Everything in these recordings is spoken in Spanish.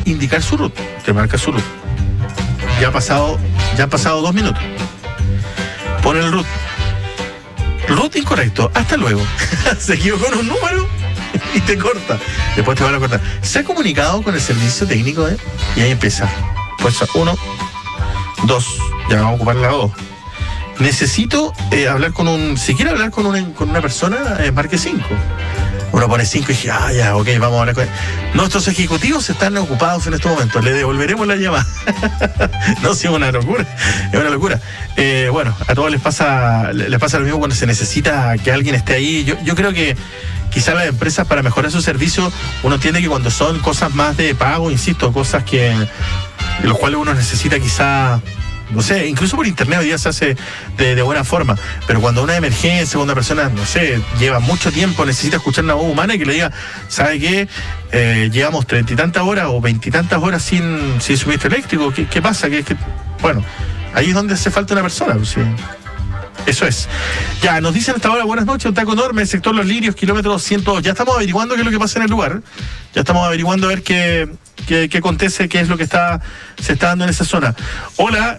indicar su root. Te marca su root. Ya han pasado 2 minutos. Pone el root. Root incorrecto. Hasta luego. Se equivocó con un número y te corta. Después te van a cortar. ¿Se ha comunicado con el servicio técnico? Y ahí empieza. Pues 1, 2. Ya vamos a ocupar la 2. Necesito hablar si quiere hablar con una persona, marque 5. Uno pone 5 y dije, ya, ok, vamos a hablar con él. Nuestros ejecutivos están ocupados en estos momentos. Le devolveremos la llamada. No, sí, es una locura. Es una locura. Bueno, a todos les pasa lo mismo cuando se necesita que alguien esté ahí. Yo creo que quizás las empresas, para mejorar su servicio, uno entiende que cuando son cosas más de pago, insisto, cosas que los cuales uno necesita quizás, no sé, incluso por internet hoy día se hace de buena forma, pero cuando una emergencia, cuando una persona, no sé, lleva mucho tiempo, necesita escuchar una voz humana y que le diga, ¿sabe qué? Llevamos 30 y tantas horas o 20 y tantas horas sin suministro eléctrico, ¿qué pasa? Bueno, ahí es donde hace falta una persona, pues, sí. Eso es. Ya, nos dicen hasta ahora, buenas noches, un taco enorme, sector Los Lirios, kilómetro 102. Ya estamos averiguando qué es lo que pasa en el lugar. Ya estamos averiguando a ver qué acontece, qué es lo que se está dando en esa zona. Hola,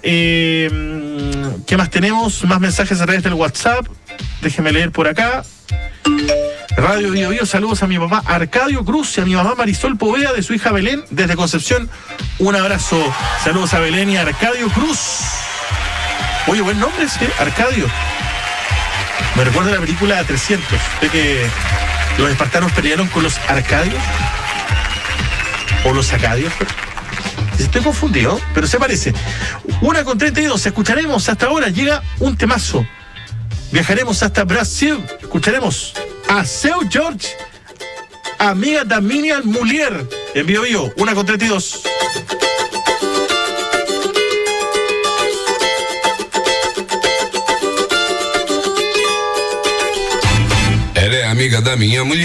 ¿qué más tenemos? Más mensajes a través del WhatsApp. Déjeme leer por acá. Radio Bio Bio, saludos a mi papá Arcadio Cruz y a mi mamá Marisol Poveda, de su hija Belén, desde Concepción. Un abrazo. Saludos a Belén y a Arcadio Cruz. Oye, buen nombre ese, Arcadio. Me recuerda a la película 300. ¿De que los espartanos pelearon con los arcadios? ¿O los acadios? Estoy confundido, pero se parece. 1:32, escucharemos hasta ahora. Llega un temazo. Viajaremos hasta Brasil. Escucharemos a Seu Jorge, amiga da minha mulher. En Bio Bio, 1:32. Ela é amiga da minha mulher.